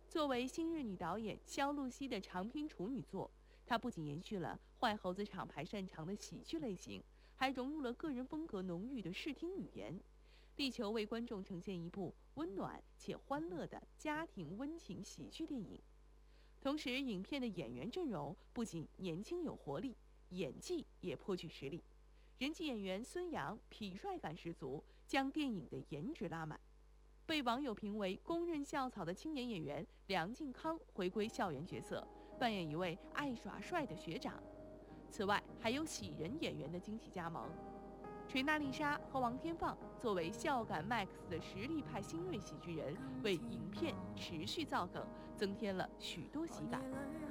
作为新锐女导演肖露西的长篇处女作，她不仅延续了坏猴子厂牌擅长的喜剧类型，还融入了个人风格浓郁的视听语言，力求为观众呈现一部温暖且欢乐的家庭温情喜剧电影。同时，影片的演员阵容不仅年轻有活力，演技也颇具实力。人气演员孙杨痞帅感十足，将电影的颜值拉满。被网友评为公认校草的青年演员梁靖康回归校园角色，扮演一位爱耍帅的学长。此外，还有喜人演员的惊喜加盟，锤娜丽莎和王天放作为笑感 MAX 的实力派新锐喜剧人，为影片持续造梗增添了许多喜感。